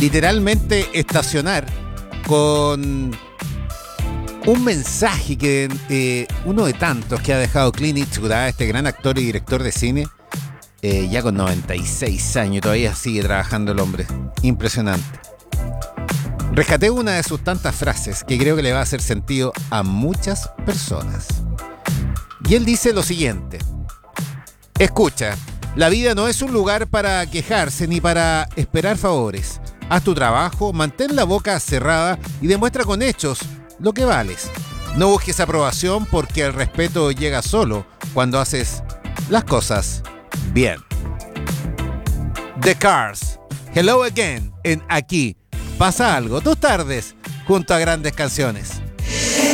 literalmente estacionar con un mensaje que uno de tantos que ha dejado Clint Eastwood, este gran actor y director de cine, ya con 96 años, todavía sigue trabajando el hombre. Impresionante. Rescaté una de sus tantas frases que creo que le va a hacer sentido a muchas personas. Y él dice lo siguiente: escucha, la vida no es un lugar para quejarse ni para esperar favores. Haz tu trabajo, mantén la boca cerrada y demuestra con hechos lo que vales. No busques aprobación porque el respeto llega solo cuando haces las cosas bien. The Cars, Hello Again, en Aquí Pasa Algo. 2 tardes junto a grandes canciones.